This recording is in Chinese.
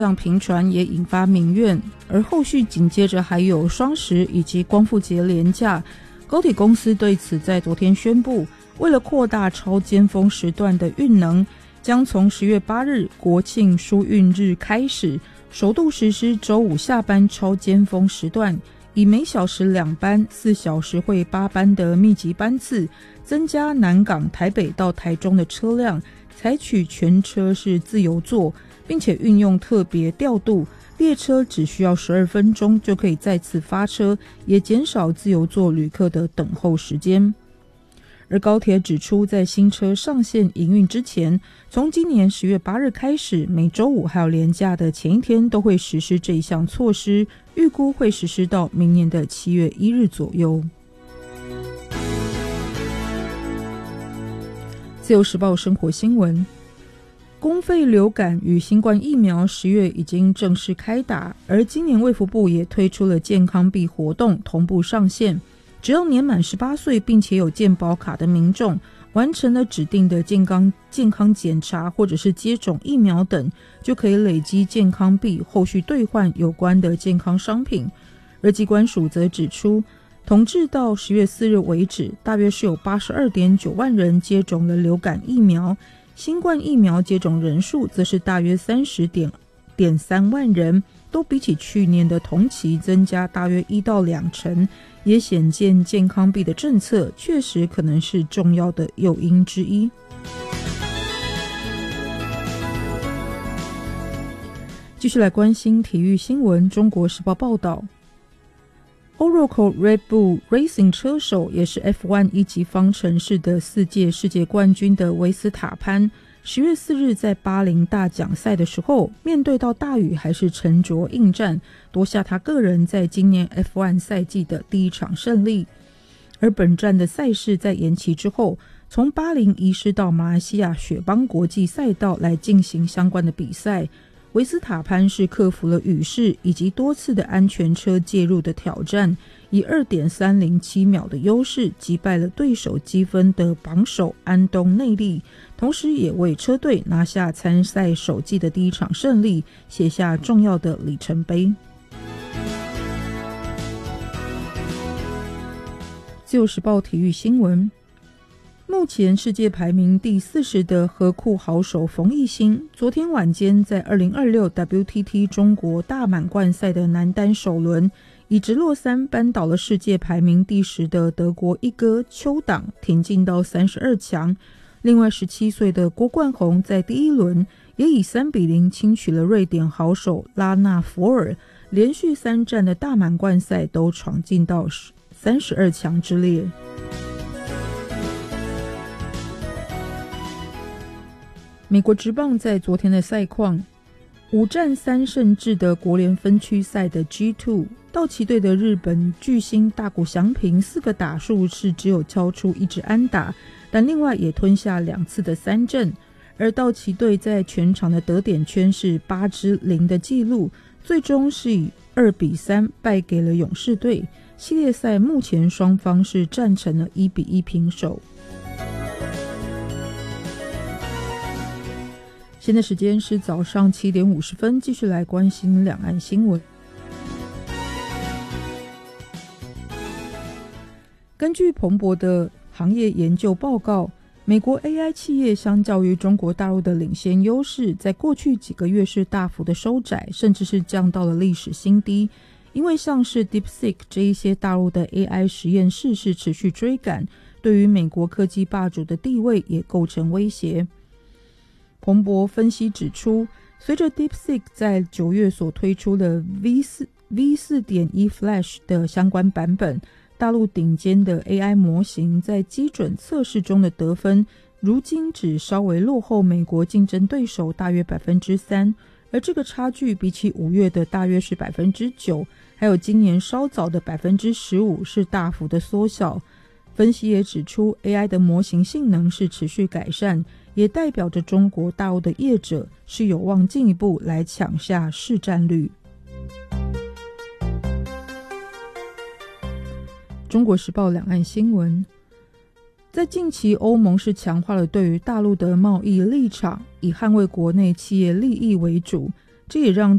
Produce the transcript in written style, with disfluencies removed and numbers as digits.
让频传也引发民怨，而后续紧接着还有双十以及光复节连假。高铁公司对此在昨天宣布，为了扩大超尖峰时段的运能，将从10月8日国庆疏运日开始，首度实施周五下班超尖峰时段，以每小时2班4小时会8班的密集班次，增加南港台北到台中的车辆，采取全车是自由座，并且运用特别调度，列车只需要12分钟就可以再次发车，也减少自由座旅客的等候时间。而高铁指出，在新车上线营运之前，从今年10月8日开始，每周五还有连假的前一天都会实施这一项措施，预估会实施到明年的7月1日左右。自由时报生活新闻，公费流感与新冠疫苗10月已经正式开打，而今年卫福部也推出了健康币活动同步上线，只要年满18岁并且有健保卡的民众，完成了指定的健康检查或者是接种疫苗等，就可以累积健康币，后续兑换有关的健康商品。而疾管署则指出，统计到10月4日为止，大约是有 82.9 万人接种了流感疫苗，新冠疫苗接种人数则是大约 30.3 万人，都比起去年的同期增加大约1到2成，也显见健康币的政策确实可能是重要的诱因之一。继续来关心体育新闻，中国时报报道，Oracle Red Bull Racing 车手，也是 F1 一级方程式的4届世界冠军的维斯塔潘，10月4日在巴林大奖赛的时候，面对到大雨还是沉着应战，夺下他个人在今年 F1 赛季的第一场胜利。而本站的赛事在延期之后，从巴林移师到马来西亚雪邦国际赛道来进行相关的比赛。维斯塔潘是克服了雨势以及多次的安全车介入的挑战，以 2.307 秒的优势击败了对手积分的榜首安东内利，同时也为车队拿下参赛首季的第一场胜利，写下重要的里程碑。自由时报体育新闻，目前世界排名第40的河库好手冯艺兴，昨天晚间在2026 WTT 中国大满贯赛的男单首轮，以直落3扳倒了世界排名第10的德国一哥邱党，挺进到32强。另外17岁的郭冠宏在第一轮也以3-0轻取了瑞典好手拉纳福尔，连续3战的大满贯赛都闯进到32强之列。美国职棒在昨天的赛况，5战3胜制的国联分区赛的 G2， 道奇队的日本巨星大谷翔平4个打数是只有敲出1支安打，但另外也吞下2次的3振，而道奇队在全场的得点圈是8-0的纪录，最终是以2-3败给了勇士队。系列赛目前双方是战成了1-1平手。现在时间是早上7点50分，继续来关心两岸新闻。根据彭博的行业研究报告，美国 AI 企业相较于中国大陆的领先优势，在过去几个月是大幅的收窄，甚至是降到了历史新低。因为像是 DeepSeek 这一些大陆的 AI 实验室是持续追赶，对于美国科技霸主的地位也构成威胁。彭博分析指出，随着 DeepSeek 在9月所推出的 V4.1 Flash 的相关版本，大陆顶尖的 AI 模型在基准测试中的得分，如今只稍微落后美国竞争对手大约 3%， 而这个差距比起5月的大约是 9%， 还有今年稍早的 15% 是大幅的缩小。分析也指出， AI 的模型性能是持续改善，也代表着中国大陆的业者是有望进一步来抢下市占率。中国时报两岸新闻，在近期欧盟是强化了对于大陆的贸易立场，以捍卫国内企业利益为主。 这也让